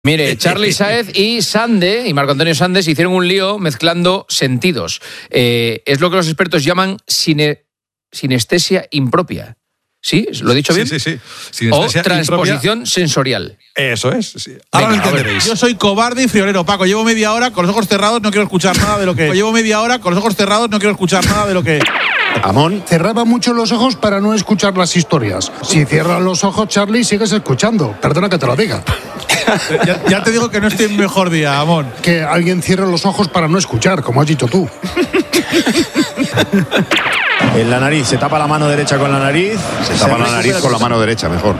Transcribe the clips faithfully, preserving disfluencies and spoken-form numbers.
Mire, Charly Sáez y Sande, y Marco Antonio Sandes, hicieron un lío mezclando sentidos. Eh, es lo que los expertos llaman sine, sinestesia impropia. ¿Sí? ¿Lo he dicho bien? Sí, sí, sí. O transposición impropia. Sensorial. Eso es, sí. Ahora Venga, lo entenderéis. Yo soy cobarde y friolero, Paco. Llevo media hora con los ojos cerrados, no quiero escuchar nada de lo que... Llevo media hora con los ojos cerrados, no quiero escuchar nada de lo que... Amón cerraba mucho los ojos para no escuchar las historias. Si cierras los ojos, Charly, sigues escuchando. Perdona que te lo diga. Ya, ya te digo que no estoy en mejor día, Amón. Que alguien cierre los ojos para no escuchar, como has dicho tú. En la nariz, se tapa la mano derecha con la nariz. Se, se tapa la nariz con la mano derecha, mejor.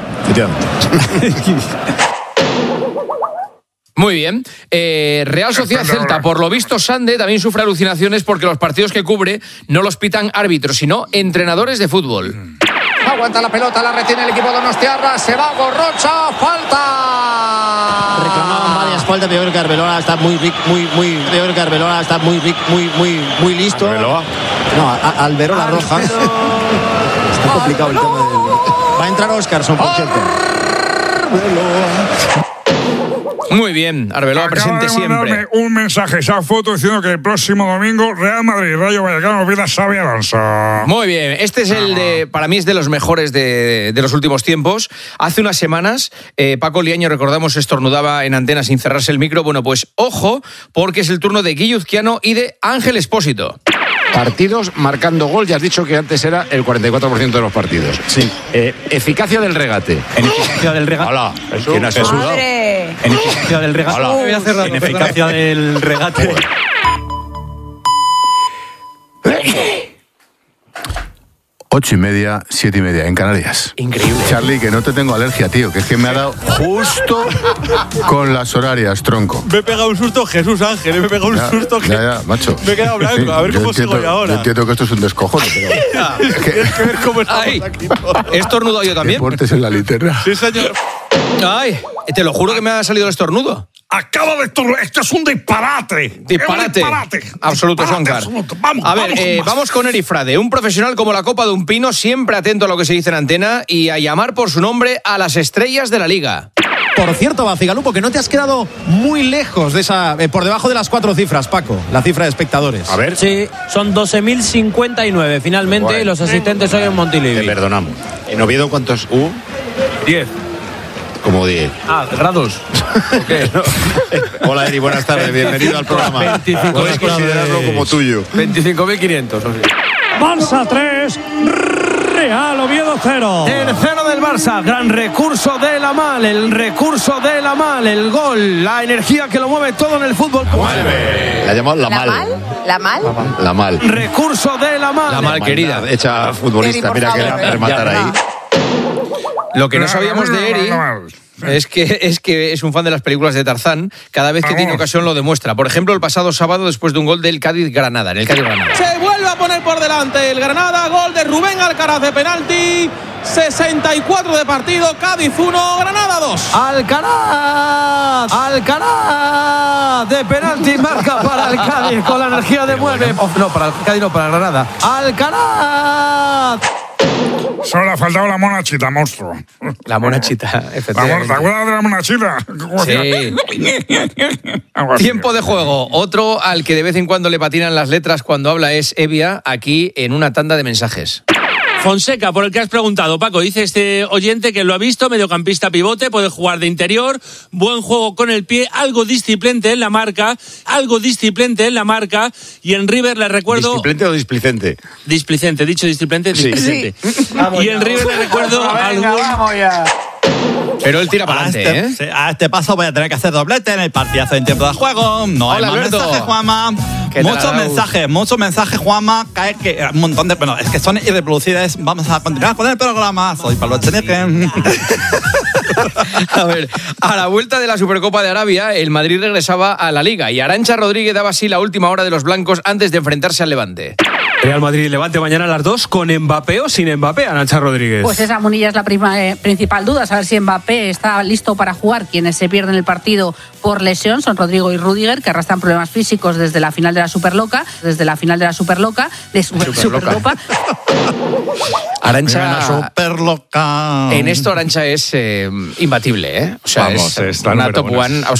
Muy bien. Eh, Real Sociedad Celta. Por lo visto, Sande también sufre alucinaciones porque los partidos que cubre no los pitan árbitros, sino entrenadores de fútbol. Aguanta la pelota, la retiene el equipo donostiarra, se va Gorrocha, falta. Reclamaban varias faltas, pero yo creo que Arbeloa está muy muy muy yo creo que Arbeloa está muy muy muy muy listo. ¿Arbeloa? No, a, a Alberola Roja. Está complicado el tema del... Va a entrar Oscarson, por cierto. Muy bien, Arbeloa presente siempre. Un mensaje, esa foto diciendo que el próximo domingo Real Madrid, Rayo Vallecano, viene a Xabi Alonso. Muy bien, este es el de, para mí es de los mejores de, de los últimos tiempos. Hace unas semanas, eh, Paco Liaño, recordamos, estornudaba en antena sin cerrarse el micro. Bueno, pues ojo, porque es el turno de Guille Uzquiano y de Ángel Expósito. Partidos marcando gol, ya has dicho que antes era el cuarenta y cuatro por ciento de los partidos. Sí. Eh, eficacia del regate. En eficacia del regate. Hola, Jesús, ¿quién ha Jesús. saludado? En eficacia del regate. Hola. En eficacia del regate. Ocho y media, siete y media, en Canarias. Increíble. Charly, que no te tengo alergia, tío, que es que me ha dado justo con las horarias, tronco. Me he pegado un susto, Jesús Ángel, me he pegado un ya, susto que... Ya, ya, macho. Me he quedado blanco, Sí, a ver cómo entiendo, sigo yo ahora. Yo entiendo que esto es un descojone, pero... es que... Tienes que ver cómo estamos Ay, aquí. ¿he estornudado yo también? Deportes en la linterna. Sí, señor. Ay, te lo juro que me ha salido el estornudo. Acaba de estornudar. Esto es un disparate. Disparate. Es un disparate. Absoluto, Disparate Juancar. absoluto. Vamos, a ver, vamos, eh, con más. vamos con Eri Frade, un profesional como la copa de un pino, siempre atento a lo que se dice en antena y a llamar por su nombre a las estrellas de la liga. Por cierto, Bacigalupo, que no te has quedado muy lejos de esa, eh, por debajo de las cuatro cifras, Paco, la cifra de espectadores. A ver. Sí, son doce mil cincuenta y nueve. Finalmente, Bueno. los asistentes hoy en Te Montilivi. perdonamos. ¿En Oviedo cuántos hubo? Diez. Como diez. Ah, grados. Okay, no. Hola, Eri, buenas tardes. Bienvenido al programa. veinticinco Puedes considerarlo como tuyo. veinticinco mil quinientos. Barça tres, Real Oviedo cero. Tercero del Barça, gran recurso de Lamal, el recurso de Lamal, el gol, la energía que lo mueve todo en el fútbol. La llamamos La Mal. ¿La mal? La Mal. Recurso de Lamal. La mal querida. Hecha futbolista. Eri, por Mira que favor, le rematar ya. ahí. Lo que no sabíamos de Eri es que, es que es un fan de las películas de Tarzán. Cada vez que tiene ocasión lo demuestra. Por ejemplo, el pasado sábado después de un gol del Cádiz-Granada, en el Cádiz-Granada. Se vuelve a poner por delante el Granada, gol de Rubén Alcaraz de penalti. sesenta y cuatro de partido, Cádiz uno, Granada dos. Alcaraz, Alcaraz de penalti, marca para el Cádiz con la energía de mueve. Oh, no, para el Cádiz no, para Granada. Alcaraz. Solo le ha faltado la monachita, monstruo. La monachita, La mon- ¿Te efectivamente. acuerdas de la monachita? Sí. Algo así. Tiempo de juego. Otro al que de vez en cuando le patinan las letras cuando habla es Evia, aquí en una tanda de mensajes. Fonseca, por el que has preguntado, Paco, dice este oyente que lo ha visto, mediocampista pivote, puede jugar de interior, buen juego con el pie, algo disciplente en la marca, algo disciplente en la marca, y en River le recuerdo... ¿Displicente o displicente? Displicente, dicho displicente, Sí. displicente. Y en River le recuerdo algún... Pero él tira para A adelante, ¿eh? este, a este paso voy a tener que hacer doblete en el partidazo en tiempo de juego. No hay Hola, más Alberto. mensajes, Juanma. ¿Qué tal, Muchos Arauz? mensajes, muchos mensajes, Juanma. Cae que un montón de. Bueno, es que son irreproducibles. Vamos a continuar con el programa. Soy Pablo Echenique. A ver, a la vuelta de la Supercopa de Arabia, el Madrid regresaba a la Liga y Arantxa Rodríguez daba así la última hora de los blancos antes de enfrentarse al Levante. Real Madrid Levante mañana a las dos, con Mbappé o sin Mbappé, Arantxa Rodríguez. Pues esa, Munilla, es la prima, eh, principal duda, saber si Mbappé está listo para jugar. Quienes se pierden el partido por lesión son Rodrigo y Rüdiger, que arrastran problemas físicos desde la final de la Superloca, desde la final de la Superloca, de Super, Supercopa. Arantxa, Superloca. En esto Arantxa es eh, imbatible, ¿eh? O sea, Vamos, es está una número top uno. one